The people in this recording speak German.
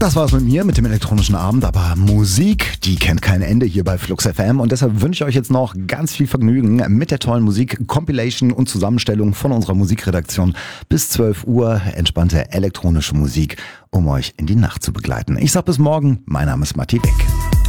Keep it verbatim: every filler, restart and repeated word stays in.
Das war's mit mir, mit dem elektronischen Abend, aber Musik, die kennt kein Ende hier bei Flux F M und deshalb wünsche ich euch jetzt noch ganz viel Vergnügen mit der tollen Musik, Compilation und Zusammenstellung von unserer Musikredaktion. Bis zwölf Uhr entspannte elektronische Musik, um euch in die Nacht zu begleiten. Ich sag bis morgen, mein Name ist Matti Wick.